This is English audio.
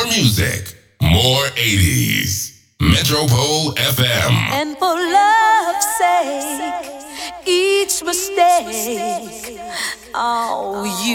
music, more 80s. Metropole FM. And for love's sake, each mistake, oh, you